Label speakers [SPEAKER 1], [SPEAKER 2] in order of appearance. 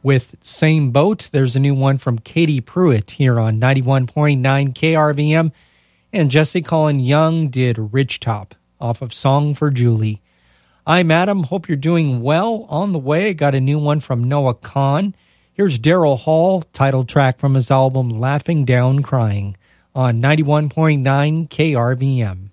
[SPEAKER 1] with Same Boat. There's a new one from Katie Pruitt here on 91.9 KRVM. And Jesse Colin Young did Ridgetop off of Song for Julie. I'm Adam. Hope you're doing well. On the way, got a new one from Noah Kahn. Here's Daryl Hall, title track from his album Laughing Down Crying on 91.9 KRVM.